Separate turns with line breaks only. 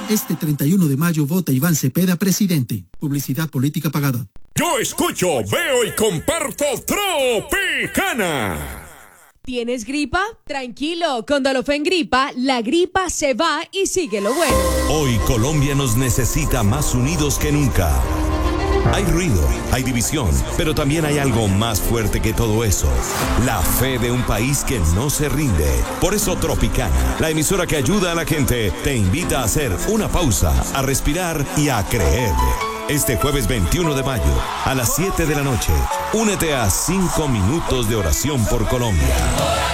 Este 31 de mayo vota Iván Cepeda presidente. Publicidad política pagada.
Yo escucho, veo y comparto Tropicana.
¿Tienes gripa? Tranquilo, con Dolofen Gripa, la gripa se va y sigue lo bueno.
Hoy Colombia nos necesita más unidos que nunca. Hay ruido, hay división, pero también hay algo más fuerte que todo eso. La fe de un país que no se rinde. Por eso Tropicana, la emisora que ayuda a la gente, te invita a hacer una pausa, a respirar y a creer. Este jueves 21 de mayo, a las 7 de la noche, únete a 5 minutos de oración por Colombia.